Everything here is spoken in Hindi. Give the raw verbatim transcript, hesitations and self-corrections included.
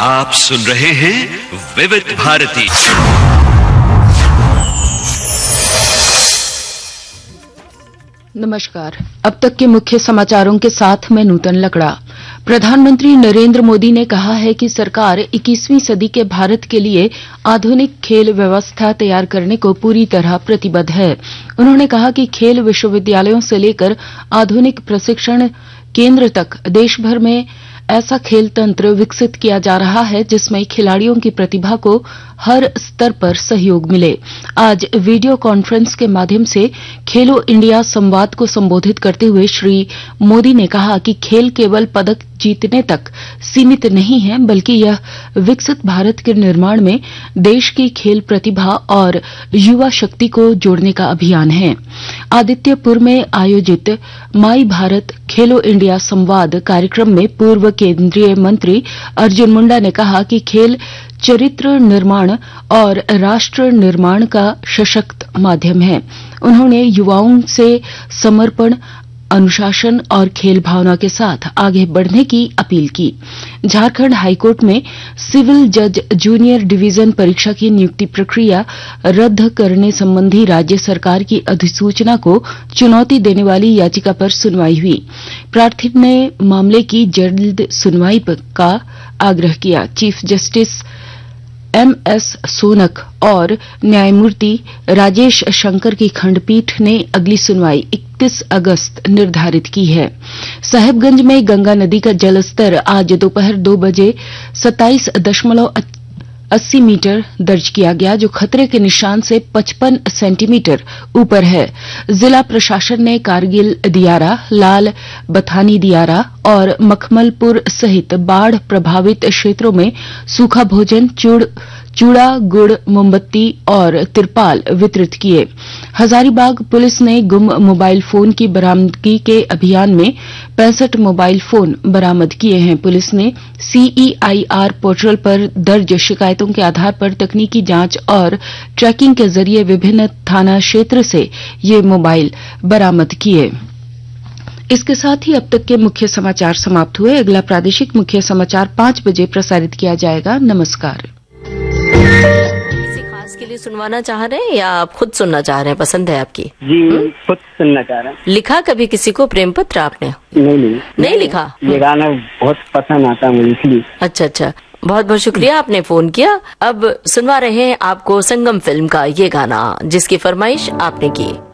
आप सुन रहे हैं विविध भारती। नमस्कार। अब तक के मुख्य समाचारों के साथ मैं नूतन लकड़ा। प्रधानमंत्री नरेंद्र मोदी ने कहा है कि सरकार इक्कीसवीं सदी के भारत के लिए आधुनिक खेल व्यवस्था तैयार करने को पूरी तरह प्रतिबद्ध है। उन्होंने कहा कि खेल विश्वविद्यालयों से लेकर आधुनिक प्रशिक्षण केंद्र तक देश भर में ऐसा खेल तंत्र विकसित किया जा रहा है जिसमें खिलाड़ियों की प्रतिभा को हर स्तर पर सहयोग मिले। आज वीडियो कॉन्फ्रेंस के माध्यम से खेलो इंडिया संवाद को संबोधित करते हुए श्री मोदी ने कहा कि खेल केवल पदक जीतने तक सीमित नहीं है, बल्कि यह विकसित भारत के निर्माण में देश की खेल प्रतिभा और युवा शक्ति को जोड़ने का अभियान है। आदित्यपुर में आयोजित माई भारत खेलो इंडिया संवाद कार्यक्रम में पूर्व केंद्रीय मंत्री अर्जुन मुंडा ने कहा कि खेल चरित्र निर्माण और राष्ट्र निर्माण का सशक्त माध्यम है। उन्होंने युवाओं से समर्पण, अनुशासन और खेल भावना के साथ आगे बढ़ने की अपील की। झारखंड हाईकोर्ट में सिविल जज जूनियर डिवीजन परीक्षा की नियुक्ति प्रक्रिया रद्द करने संबंधी राज्य सरकार की अधिसूचना को चुनौती देने वाली याचिका पर सुनवाई हुई। प्रार्थी ने मामले की जल्द सुनवाई का आग्रह किया। Chief justice M S Shaunak और न्यायमूर्ति राजेश शंकर की खंडपीठ ने अगली सुनवाई इकतीस अगस्त निर्धारित की है। साहेबगंज में गंगा नदी का जलस्तर आज दोपहर दो बजे सत्ताईस दशमलव अस्सी मीटर दर्ज किया गया, जो खतरे के निशान से पचपन सेंटीमीटर ऊपर है। जिला प्रशासन ने कारगिल दियारा, लाल बथानी दियारा और मखमलपुर सहित बाढ़ प्रभावित क्षेत्रों में सूखा भोजन, चूड़ चूड़ा, गुड़, मोमबत्ती और तिरपाल वितरित किए। हजारीबाग पुलिस ने गुम मोबाइल फोन की बरामदगी के अभियान में पैंसठ मोबाइल फोन बरामद किए हैं। पुलिस ने सीईआईआर पोर्टल पर दर्ज शिकायतों के आधार पर तकनीकी जांच और ट्रैकिंग के जरिए विभिन्न थाना क्षेत्र से ये मोबाइल बरामद किए। इसके साथ ही अब तक के मुख्य समाचार समाप्त हुए। अगला प्रादेशिक मुख्य समाचार पांच बजे प्रसारित किया जाएगा। नमस्कार। किसी खास के लिए सुनवाना चाह रहे हैं या आप खुद सुनना चाह रहे हैं? पसंद है आपकी? जी हुँ? खुद सुनना चाह रहे हैं। लिखा कभी किसी को प्रेम पत्र आपने? नहीं नहीं नहीं लिखा। ये गाना बहुत पसंद आता है मुझे, इसलिए। अच्छा अच्छा, बहुत बहुत शुक्रिया आपने फोन किया। अब सुनवा रहे हैं आपको संगम फिल्म का ये गाना जिसकी फरमाइश आपने की।